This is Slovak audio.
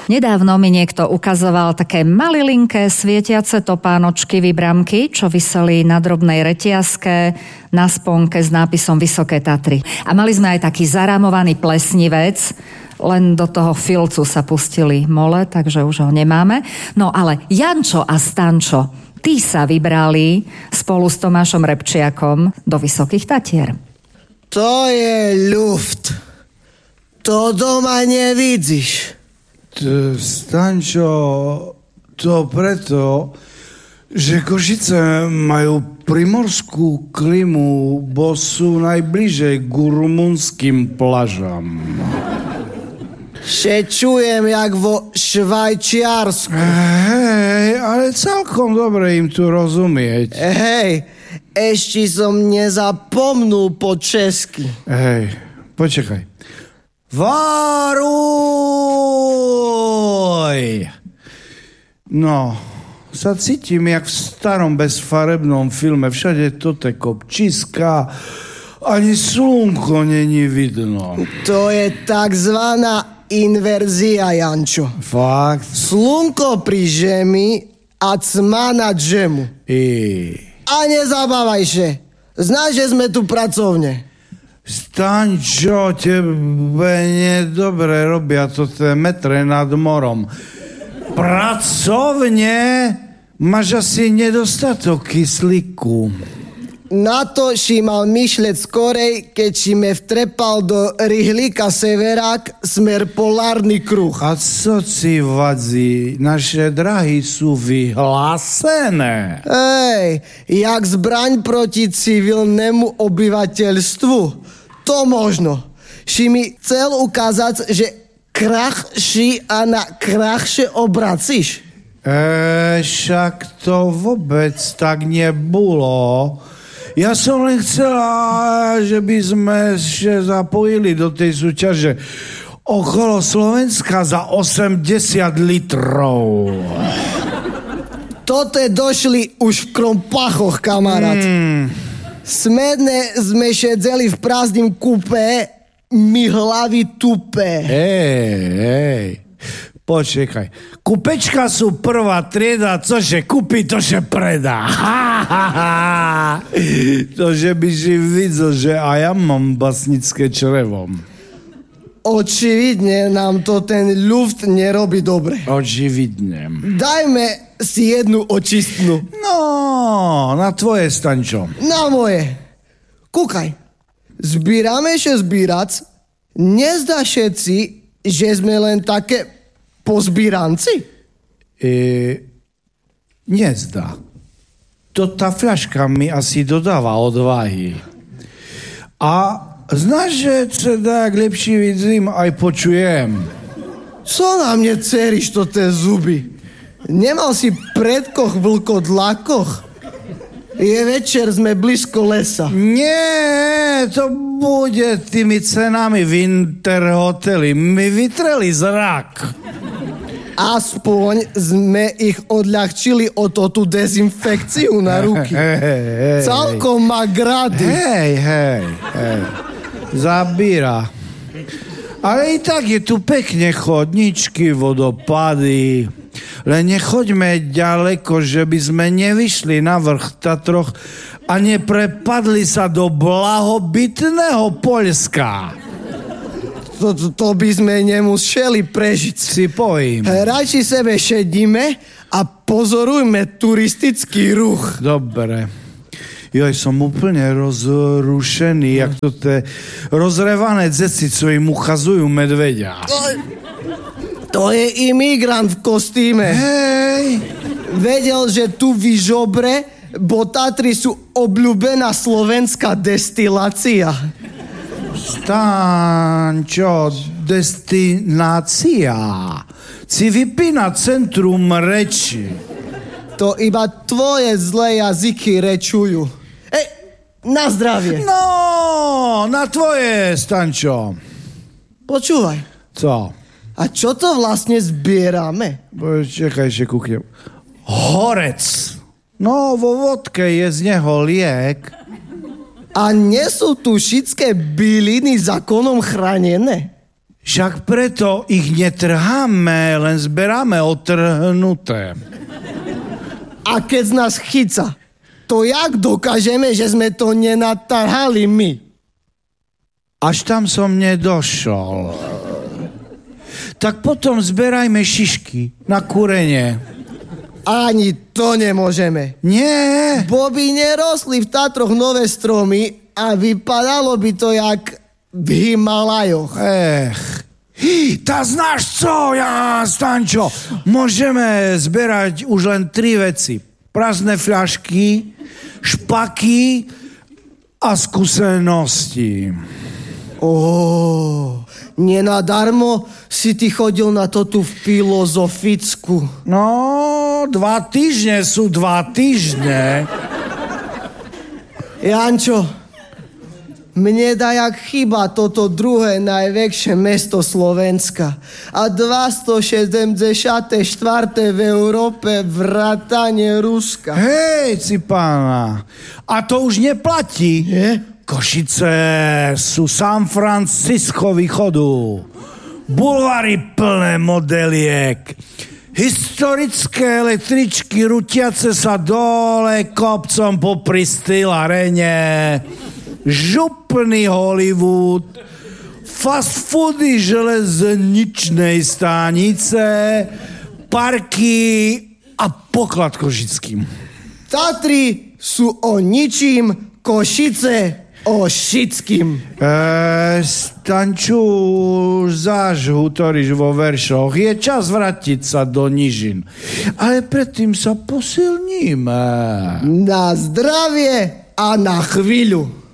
Nedávno mi niekto ukazoval také malilinké svietiace topánočky vybramky, čo viseli na drobnej reťazke na sponke s nápisom Vysoké Tatry. A mali sme aj taký zarámovaný plesnivec, len do toho filcu sa pustili mole, takže už ho nemáme. No ale Jančo a Stančo, tí sa vybrali spolu s Tomášom Repčiakom do Vysokých Tatier. To je ľuft. To doma nevidíš. Stančo, to preto, že Košice majú primorskú klimu, bo sú najbližej k rumunským plažám. Čujem, jak vo Švajčiarsku. Hej, ale celkom dobre im tu rozumieť. Hej, ešte som nezapomnul po česky. Hej, počekaj. Varuj! No, sa cítim jak v starom bezfarebnom filme. Všade to te kopčiska, ani slnko není vidno. To je takzvaná inverzia, Jančo. Fakt? Slnko pri žemi a cma na džemu. A nezabávaj sa. Znáš, že sme tu pracovne. Stančo, tebe nedobre robia to tie metre nad morom. Pracovne máš asi nedostatok kyslíku. Na to si mal myšľať skorej, keď si me vtrepal do ryhlíka Severák smer polárny kruh. A co si vadí? Naše drahy sú vyhlásené. Hej, jak zbraň proti civilnému obyvateľstvu. To možno. Si mi chcel ukázať, že krachší a na krachšie obracíš. Však to vôbec tak nebolo. Ja som len chcela, že by sme sa zapojili do tej súťaže okolo Slovenska za 80 litrov. Tote došli už v krompachoch, kamarát. Smedne sme šedzeli v prázdnym kúpe, mi hlavy tupé. Hej, počekaj. Kupečka sú prvá trieda, cože kúpi, tože predá. To, že by si videl, že aj ja mám basnické črevo. Očividne nám to ten ľuft nerobí dobre. Očividne. Dajme si jednu očistnú. No, na tvoje, Stančo. Na moje. Kúkaj. Zbírame sa zbírac. Nezdá všetci, že sme len také pozbíranci? Nezdá. To tá fľaška mi asi dodáva odvahy. A znáš, že teda, jak lepší vidím, aj počujem. Co na mne ceriš to tie zuby? Nemal si predkoch vlkodlakoch? Je večer, sme blízko lesa. Nie, to bude tými cenami v Interhoteli. Mi vytreli zrak. Aspoň sme ich odľahčili o to tú dezinfekciu na ruky. Celkom má grady. Hej. Zabíra. Ale i tak je tu pekne chodničky, vodopady. Len nechoďme ďaleko, že by sme nevyšli na vrch Tatroch a neprepadli sa do blahobytného Poľska. To by sme nemuseli prežiť. Si pojím. Radši sebe šedíme a pozorujme turistický ruch. Dobre. Joj, som úplne rozrušený, jak to tie rozrevané dzeci, co im uchazujú medveďa. To je imigrant v kostýme. Hej. Vedel, že tu v Žobre, bo Tatry sú obľúbená slovenská destilácia. Stančo, destinácia. Si vypína centrum reči. To iba tvoje zlé jazyky rečujú. Na zdravie. No, na tvoje, Stančo. Počúvaj. Co? A čo to vlastne zbierame? Čakaj, že kúknem. Horec. No, vo vodke je z neho liek. A nie sú tu všetké byliny zákonom chránené? Však preto ich netrháme, len zberáme otrhnuté. A keď z nás chyca, to jak dokážeme, že sme to nenatrhali my? Až tam som nedošol. Tak potom zberajme šišky na kúrenie. Ani to nemôžeme. Nie. Bo by nerostli v Tatroch nové stromy a vypadalo by to jak v Himalajoch. Tá znáš co, Stančo? Môžeme zberať už len 3 veci. Prázdne fľašky, špaky a skúsenosti. Nenadarmo si ty chodil na to tú filozofickú. No, 2 týždne sú 2 týždne. Jančo, mne dajak chýba toto druhé najväčšie mesto Slovenska a 274. v Európe vrátane Ruska. Hej, Cipána, a to už neplatí. Košice sú San Francisco východu. Bulvary plné modeliek. Historické električky rutiace sa dole kopcom popri Styl Arene. Župný Hollywood. Fast foody železničnej stanice. Parky a poklad košický. Tatry sú o ničím, Košice o šickým. Stanču, záž hutoríš vo veršoch. Je čas vrátiť sa do nížin. Ale predtým sa posilníme. Na zdravie a na chvíľu.